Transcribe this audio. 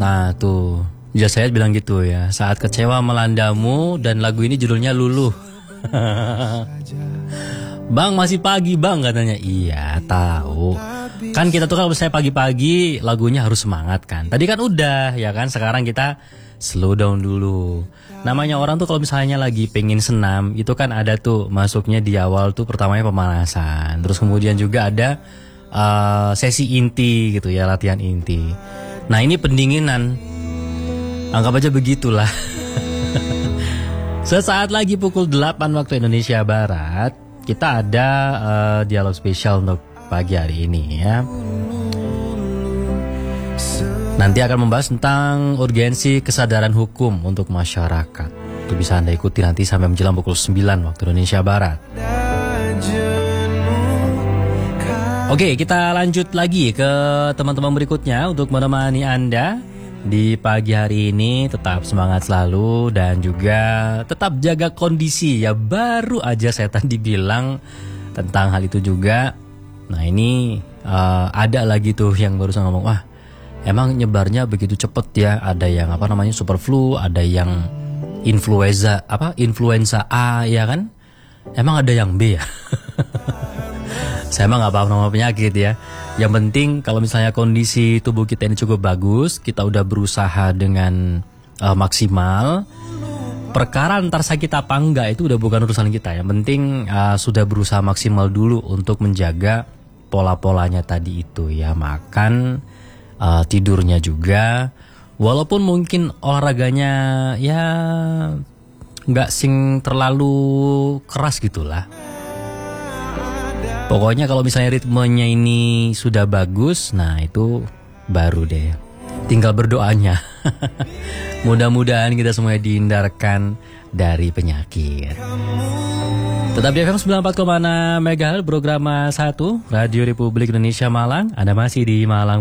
Nah tuh, Jas saya bilang gitu ya. Saat kecewa melandamu, dan lagu ini judulnya Luluh. Bang masih pagi bang katanya. Iya tahu. Kan kita tuh kalau saya pagi-pagi lagunya harus semangat kan. Tadi kan udah ya kan. Sekarang kita slow down dulu. Namanya orang tuh kalau misalnya lagi pengen senam, itu kan ada tuh masuknya di awal tuh pertamanya pemanasan. Terus kemudian juga ada sesi inti gitu ya, latihan inti. Nah ini pendinginan. Anggap aja begitulah. Sesaat lagi pukul 8 waktu Indonesia Barat, kita ada dialog spesial untuk pagi hari ini ya. Nanti akan membahas tentang urgensi kesadaran hukum untuk masyarakat. Itu bisa Anda ikuti nanti sampai menjelang pukul 9 waktu Indonesia Barat. Oke, kita lanjut lagi ke teman-teman berikutnya untuk menemani Anda di pagi hari ini. Tetap semangat selalu dan juga tetap jaga kondisi ya. Baru aja saya tadi bilang tentang hal itu juga. Nah ini ada lagi tuh yang barusan ngomong, wah emang nyebarnya begitu cepet ya. Ada yang super flu, ada yang influenza A ya kan. Emang ada yang B ya. Saya emang gak paham nama penyakit ya. Yang penting kalau misalnya kondisi tubuh kita ini cukup bagus, kita udah berusaha dengan maksimal. Perkara ntar sakit apa enggak itu udah bukan urusan kita. Yang penting sudah berusaha maksimal dulu untuk menjaga pola-polanya tadi itu ya. Makan, tidurnya juga. Walaupun mungkin olahraganya ya nggak terlalu keras gitulah. Pokoknya kalau misalnya ritmenya ini sudah bagus, nah itu baru deh. Tinggal berdoanya. Mudah-mudahan kita semuanya dihindarkan dari penyakit. Tetap di FM 94,6 MHz, program 1 Radio Republik Indonesia Malang. Anda masih di Malang